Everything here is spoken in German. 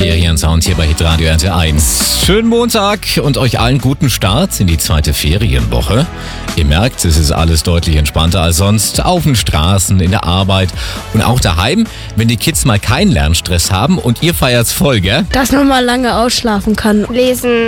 Feriensound hier bei Hitradio RT1. Schönen Montag und euch allen guten Start in die zweite Ferienwoche. Ihr merkt, es ist alles deutlich entspannter als sonst. Auf den Straßen, in der Arbeit und auch daheim, wenn die Kids mal keinen Lernstress haben und ihr feiert's voll, gell? Dass man mal lange ausschlafen kann. Lesen.